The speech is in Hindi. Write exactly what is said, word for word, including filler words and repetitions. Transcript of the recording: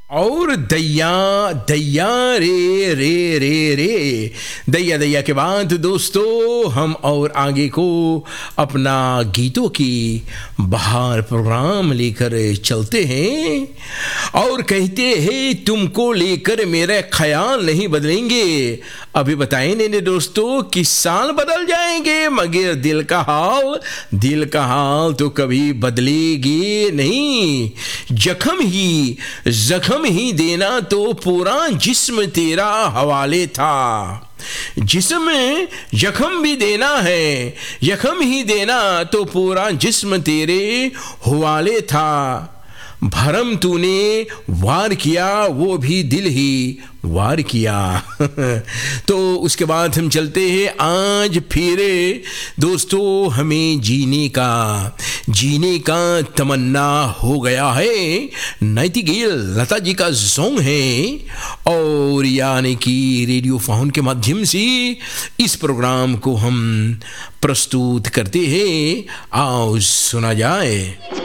और दैया दैया रे रे रे रे दैया दैया के बाद दोस्तों हम और आगे को अपना गीतों की बहार प्रोग्राम लेकर चलते हैं और कहते हैं तुमको लेकर मेरे ख्याल नहीं बदलेंगे। अभी बताएं ने दोस्तों कि साल बदल जाएंगे मगर दिल का हाल दिल का हाल तो कभी बदलेगी नहीं। जख्म ही जख्म ही देना तो पूरा जिस्म तेरा हवाले था। जिस्म जख्म भी देना है जख्म ही देना तो पूरा जिस्म तेरे हवाले था। भरम तूने वार किया वो भी दिल ही वार किया। तो उसके बाद हम चलते हैं आज फिर दोस्तों हमें जीने का जीने का तमन्ना हो गया है। नाइटिंगेल लता जी का सॉन्ग है और यानी कि रेडियो फोन के माध्यम से इस प्रोग्राम को हम प्रस्तुत करते हैं। आओ सुना जाए।